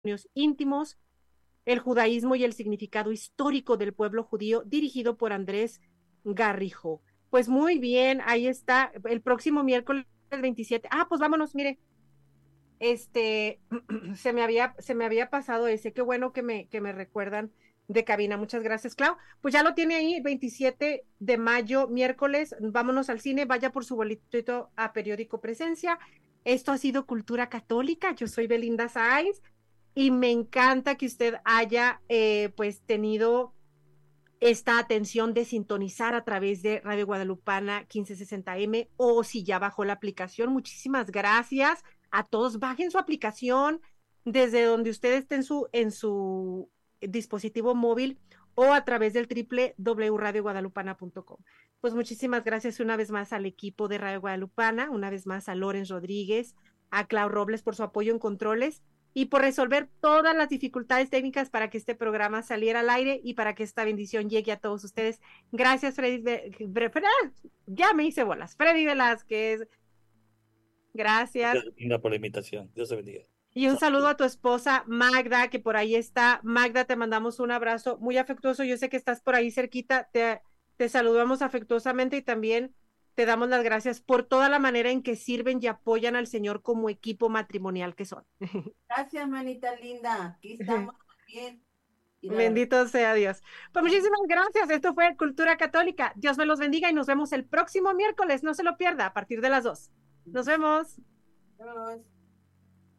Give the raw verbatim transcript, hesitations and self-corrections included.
íntimos, el judaísmo y el significado histórico del pueblo judío, dirigido por Andrés Garrijo. Pues muy bien, ahí está, el próximo miércoles veintisiete. Ah, pues vámonos, mire, este, se me había, se me había pasado ese, qué bueno que me, que me recuerdan de cabina, muchas gracias, Clau. Pues ya lo tiene ahí, veintisiete de mayo, miércoles, vámonos al cine, vaya por su boletito a Periódico Presencia. Esto ha sido Cultura Católica, yo soy Belinda Sáenz, y me encanta que usted haya eh, pues tenido esta atención de sintonizar a través de Radio Guadalupana quince sesenta M o si ya bajó la aplicación. Muchísimas gracias a todos. Bajen su aplicación desde donde usted esté en su, en su dispositivo móvil o a través del w w w punto radio guadalupana punto com. Pues muchísimas gracias una vez más al equipo de Radio Guadalupana, una vez más a Lorenz Rodríguez, a Clau Robles por su apoyo en controles y por resolver todas las dificultades técnicas para que este programa saliera al aire y para que esta bendición llegue a todos ustedes. Gracias, Freddy. Ya me hice bolas. Freddy Velázquez. Gracias. Gracias por la invitación. Dios te bendiga. Y un saludo a tu esposa Magda, que por ahí está. Magda, te mandamos un abrazo muy afectuoso. Yo sé que estás por ahí cerquita. Te, te saludamos afectuosamente y también te damos las gracias por toda la manera en que sirven y apoyan al Señor como equipo matrimonial que son. Gracias, manita linda. Aquí estamos bien. Bendito sea Dios. Pues muchísimas gracias. Esto fue Cultura Católica. Dios me los bendiga y nos vemos el próximo miércoles. No se lo pierda a partir de las dos. Nos vemos. Adiós.